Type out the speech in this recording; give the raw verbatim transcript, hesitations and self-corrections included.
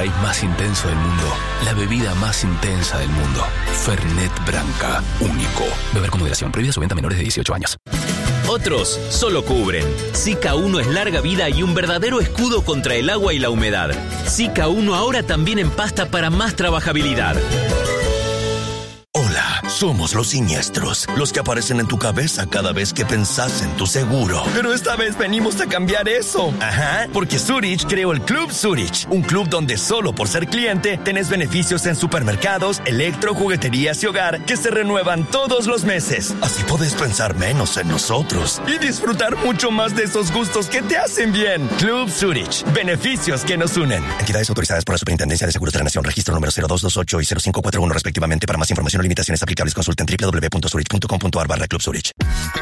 país más intenso del mundo. La bebida más intensa del mundo. Fernet Branca. Único. Beber con moderación. Prohibida su venta a menores de dieciocho años. Otros solo cubren. Zika uno es larga vida y un verdadero escudo contra el agua y la humedad. Zika uno ahora también en pasta para más trabajabilidad. Hola, somos los siniestros, los que aparecen en tu cabeza cada vez que pensás en tu seguro. Pero esta vez venimos a cambiar eso. Ajá, porque Zurich creó el Club Zurich, un club donde solo por ser cliente tenés beneficios en supermercados, electro, jugueterías y hogar que se renuevan todos los meses. Así podés pensar menos en nosotros y disfrutar mucho más de esos gustos que te hacen bien. Club Zurich, beneficios que nos unen. Entidades autorizadas por la Superintendencia de Seguros de la Nación, registro número cero dos dos ocho y cero cinco cuatro uno respectivamente. Para más información o limitaciones aplicables, consulta en doble u doble u doble u punto zurich punto com punto a r barra Club Zurich.